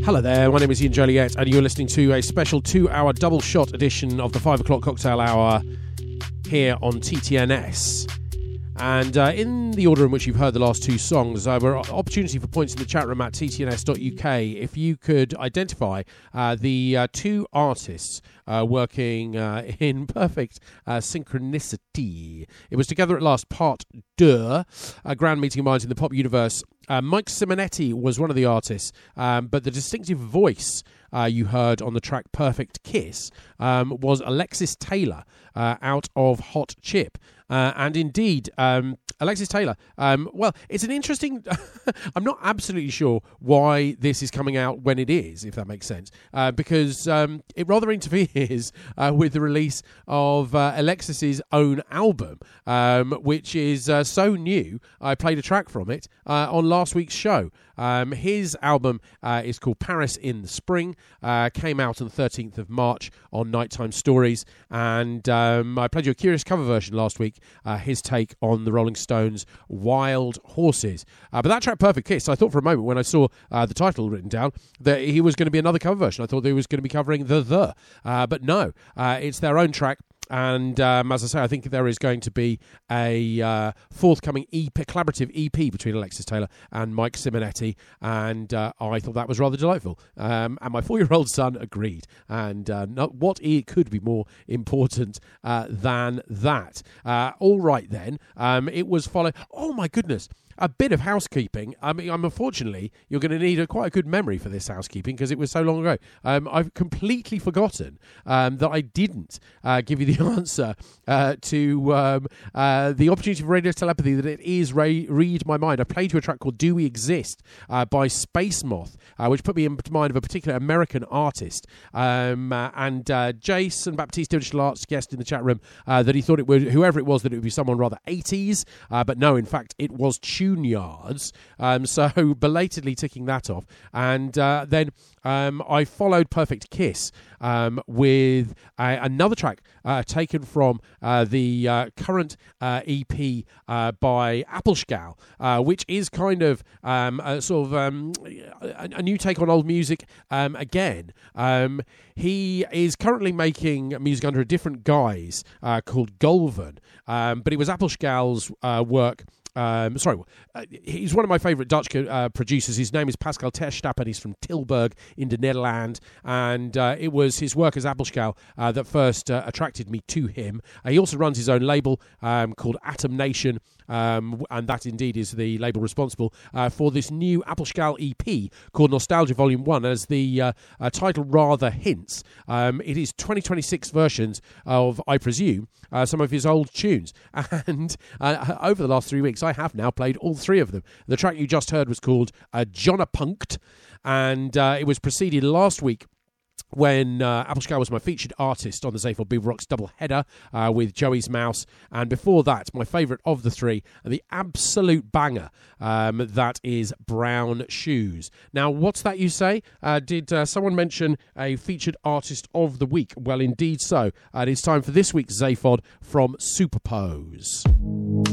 Hello there, my name is Ian Joliet, and you're listening to a special 2-hour double shot edition of the 5 o'clock cocktail hour here on TTNS. And in the order in which you've heard the last two songs, were opportunity for points in the chat room at ttns.uk. If you could identify the two artists working in perfect synchronicity. It was Together at Last, Part 2, a grand meeting of minds in the pop universe. Mike Simonetti was one of the artists, but the distinctive voice you heard on the track Perfect Kiss was Alexis Taylor out of Hot Chip. And indeed, Alexis Taylor, well, it's an interesting... I'm not absolutely sure why this is coming out when it is, if that makes sense, because it rather interferes with the release of Alexis's own album, which is so new. I played a track from it on last week's show. His album is called Paris in the Spring, came out on the 13th of March on Nighttime Stories, and I played you a curious cover version last week, his take on the Rolling Stones' Wild Horses. But that track, Perfect Kiss, I thought for a moment when I saw the title written down that he was going to be another cover version. I thought they was going to be covering but no, it's their own track. And as I say, I think there is going to be a forthcoming collaborative EP between Alexis Taylor and Mike Simonetti, and I thought that was rather delightful. And my 4-year-old son agreed. And what could be more important than that? All right then, it was followed. Oh my goodness. A bit of housekeeping. I mean, unfortunately, you're going to need quite a good memory for this housekeeping because it was so long ago. I've completely forgotten that I didn't give you the answer to the opportunity for radio telepathy, that it is Read My Mind. I played you a track called Do We Exist by Space Moth, which put me in mind of a particular American artist. And Jason Baptiste Digital Arts guessed in the chat room that he thought it would, whoever it was, that it would be someone rather 80s. But no, in fact, it was Yards, so belatedly ticking that off. And then I followed Perfect Kiss with another track taken from the current EP by Appelschal, which is kind of a sort of a new take on old music again. He is currently making music under a different guise called Golven, but it was Appelschal's work. He's one of my favourite Dutch producers. His name is Pascal Terstappen. He's from Tilburg in the Netherlands, and it was his work as Appelschal that first attracted me to him. He also runs his own label called Atom Nation, and that indeed is the label responsible for this new Appelschal EP called Nostalgia Volume 1. As the title rather hints, it is 2026 versions of, I presume, some of his old tunes. And over the last 3 weeks, I have now played all three of them. The track you just heard was called Jonapunkt, and it was preceded last week when Appelschal was my featured artist on the Zaphod Beaver double header with Joey's Mouse, and before that, my favourite of the three, the absolute banger, that is Brown Shoes. Now, what's that you say? Did someone mention a featured artist of the week? Well, indeed so. It is time for this week's Zaphod from Superpose.